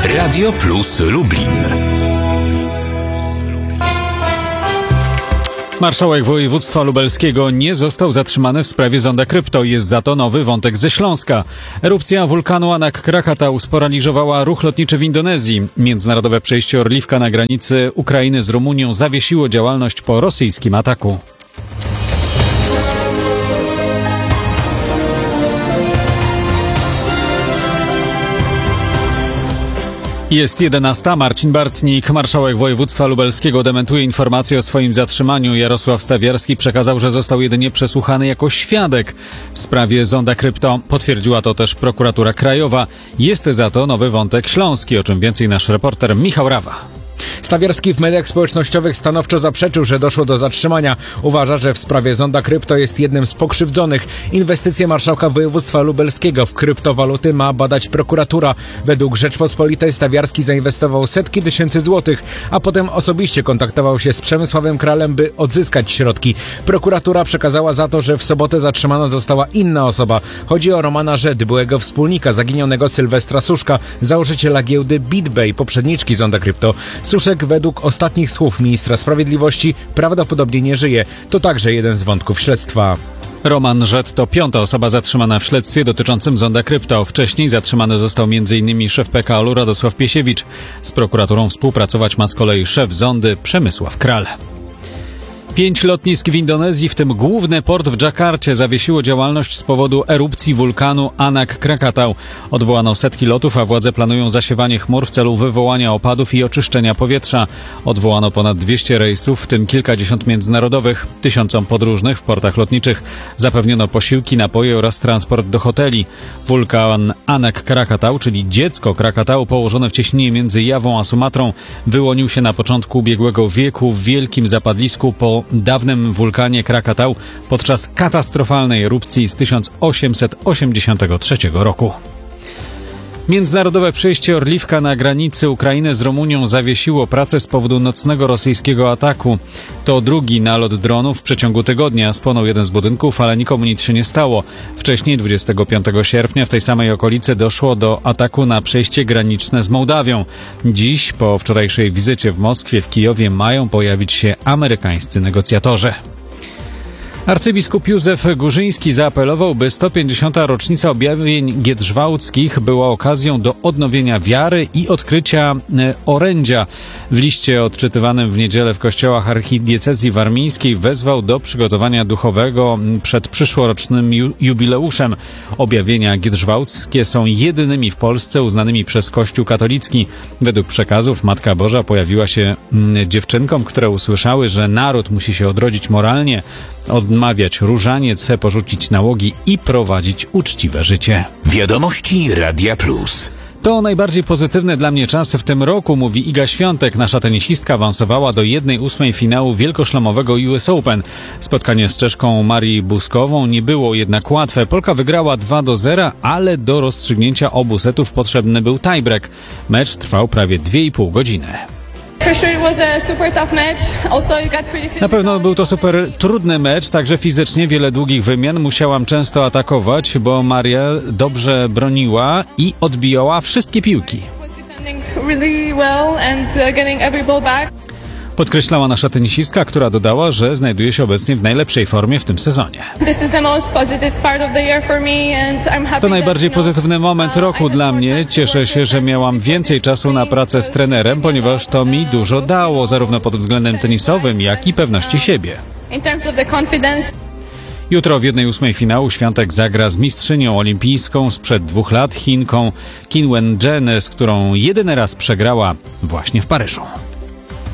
Radio Plus Lublin. Marszałek województwa lubelskiego nie został zatrzymany w sprawie zonda krypto. Jest za to nowy wątek ze Śląska. Erupcja wulkanu Anak Krakatau sparaliżowała ruch lotniczy w Indonezji. Międzynarodowe przejście Orliwka na granicy Ukrainy z Rumunią zawiesiło działalność po rosyjskim ataku. Jest 11. Marcin Bartnik. Marszałek województwa lubelskiego dementuje informację o swoim zatrzymaniu. Jarosław Stawiarski przekazał, że został jedynie przesłuchany jako świadek w sprawie zonda krypto. Potwierdziła to też prokuratura krajowa. Jest za to nowy wątek śląski, o czym więcej nasz reporter Michał Rawa. Stawiarski w mediach społecznościowych stanowczo zaprzeczył, że doszło do zatrzymania. Uważa, że w sprawie zonda krypto jest jednym z pokrzywdzonych. Inwestycje marszałka województwa lubelskiego w kryptowaluty ma badać prokuratura. Według Rzeczpospolitej Stawiarski zainwestował setki tysięcy złotych, a potem osobiście kontaktował się z Przemysławem Kralem, by odzyskać środki. Prokuratura przekazała za to, że w sobotę zatrzymana została inna osoba. Chodzi o Romana Rzet, byłego wspólnika zaginionego Sylwestra Suszka, założyciela giełdy BitBay, poprzedniczki zonda krypto. Suszek według ostatnich słów ministra sprawiedliwości prawdopodobnie nie żyje. To także jeden z wątków śledztwa. Roman Rzet to 5. osoba zatrzymana w śledztwie dotyczącym zonda krypto. Wcześniej zatrzymany został m.in. szef PKL-u Radosław Piesiewicz. Z prokuraturą współpracować ma z kolei szef zondy Przemysław Kral. 5 lotnisk w Indonezji, w tym główny port w Dżakarcie, zawiesiło działalność z powodu erupcji wulkanu Anak Krakatau. Odwołano setki lotów, a władze planują zasiewanie chmur w celu wywołania opadów i oczyszczenia powietrza. Odwołano ponad 200 rejsów, w tym kilkadziesiąt międzynarodowych. Tysiącom podróżnych w portach lotniczych zapewniono posiłki, napoje oraz transport do hoteli. Wulkan Anak Krakatau, czyli dziecko Krakatau, położone w cieśninie między Jawą a Sumatrą, wyłonił się na początku ubiegłego wieku w wielkim zapadlisku po dawnym wulkanie Krakatau podczas katastrofalnej erupcji z 1883 roku. Międzynarodowe przejście Orliwka na granicy Ukrainy z Rumunią zawiesiło pracę z powodu nocnego rosyjskiego ataku. To drugi nalot dronów w przeciągu tygodnia. Spłonął jeden z budynków, ale nikomu nic się nie stało. Wcześniej, 25 sierpnia, w tej samej okolicy doszło do ataku na przejście graniczne z Mołdawią. Dziś, po wczorajszej wizycie w Moskwie, w Kijowie, mają pojawić się amerykańscy negocjatorzy. Arcybiskup Józef Górzyński zaapelował, by 150. rocznica objawień giedrzwałdzkich była okazją do odnowienia wiary i odkrycia orędzia. W liście odczytywanym w niedzielę w kościołach archidiecezji warmińskiej wezwał do przygotowania duchowego przed przyszłorocznym jubileuszem. Objawienia giedrzwałdzkie są jedynymi w Polsce uznanymi przez Kościół katolicki. Według przekazów Matka Boża pojawiła się dziewczynkom, które usłyszały, że naród musi się odrodzić moralnie, odmawiać różaniec, porzucić nałogi i prowadzić uczciwe życie. Wiadomości Radia Plus. To najbardziej pozytywny dla mnie czas w tym roku, mówi Iga Świątek. Nasza tenisistka awansowała do 1/8 finału wielkoszlemowego US Open. Spotkanie z Czeszką Marii Buskową nie było jednak łatwe. Polka wygrała 2-0, ale do rozstrzygnięcia obu setów potrzebny był tiebreak. Mecz trwał prawie 2,5 godziny. Na pewno był to super trudny mecz, także fizycznie wiele długich wymian. Musiałam często atakować, bo Maria dobrze broniła i odbijała wszystkie piłki. Podkreślała nasza tenisistka, która dodała, że znajduje się obecnie w najlepszej formie w tym sezonie. To najbardziej pozytywny moment roku dla mnie. Cieszę się, że miałam więcej czasu na pracę z trenerem, ponieważ to mi dużo dało, zarówno pod względem tenisowym, jak i pewności siebie. Jutro w 1/8 finału Świątek zagra z mistrzynią olimpijską sprzed 2 lat, Chinką Qin Wenchen, z którą jedyny raz przegrała właśnie w Paryżu.